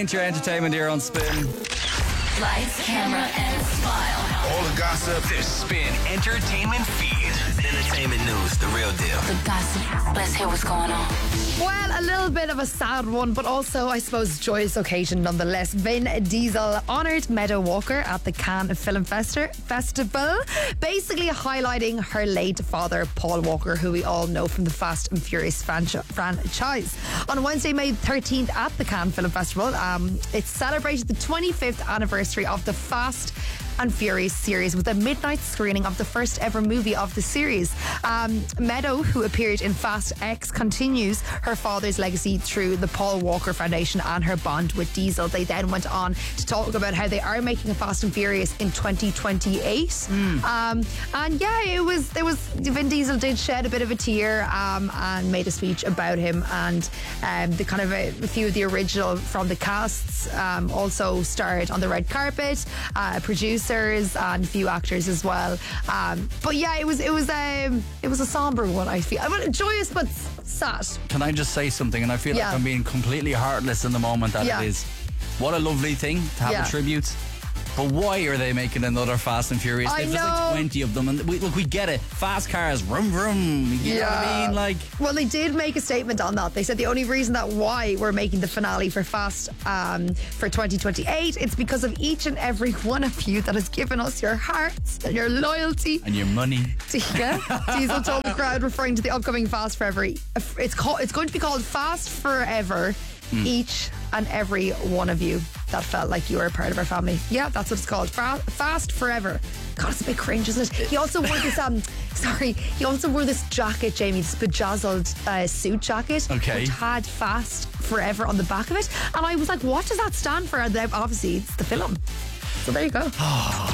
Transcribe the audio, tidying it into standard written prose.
Into your entertainment here on Spin. Lights, camera, and smile. All the gossip. The Spin Entertainment Feed. Entertainment news, the real deal. The gossip. Let's hear what's going on. Well, a little bit of a sad one, but also, I suppose, joyous occasion nonetheless. Vin Diesel honoured Meadow Walker at the Cannes Film Festival, basically highlighting her late father, Paul Walker, who we all know from the Fast and Furious franchise. On Wednesday, May 13th at the Cannes Film Festival, it celebrated the 25th anniversary of the Fast and Furious series with a midnight screening of the first ever movie of the series. Meadow, who appeared in Fast X, continues her father's legacy through the Paul Walker Foundation and her bond with Diesel. They then went on to talk about how they are making a Fast and Furious in 2028. And yeah, it was Vin Diesel did shed a bit of a tear and made a speech about him, and the kind of a few of the original from the casts also starred on the red carpet, producers and a few actors as well. But yeah, it was a somber one, I feel. I mean, joyous but sad. Can I just say something? And I feel like I'm being completely heartless in the moment that it is. What a lovely thing to have a tribute. But why are they making another Fast and Furious? There's like 20 of them, and we get it. Fast cars, vroom vroom. You know what I mean? Like, well, they did make a statement on that. They said the only reason that why we're making the finale for Fast for 2028, it's because of each and every one of you that has given us your hearts and your loyalty and your money. Diesel told the crowd, referring to the upcoming Fast Forever. It's going to be called Fast Forever. Each and every one of you that felt like you were a part of our family. Yeah, that's what it's called. Fast Forever. God, it's a bit cringe, isn't it? He also wore this he also wore this jacket, Jamie, this bedazzled suit jacket, which had Fast Forever on the back of it. And I was like, what does that stand for? And then obviously it's the film. So there you go.